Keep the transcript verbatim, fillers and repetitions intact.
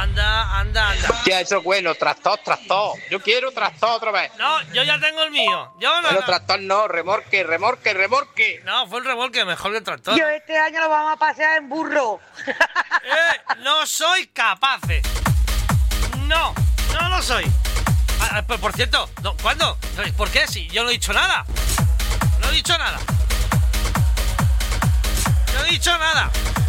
Anda, anda, anda. Hostia, eso es bueno. Tractor, tractor. Yo quiero tractor otra vez. No, yo ya tengo el mío. Yo no. Bueno, no. tractor no, remorque, remorque, remorque. No, fue el remolque, mejor que el tractor. Yo este año lo vamos a pasear en burro. Eh, no soy capaces. No, no lo soy. Ah, por, por cierto, no, ¿cuándo? ¿Por qué? Si yo no he dicho nada. No he dicho nada. No he dicho nada.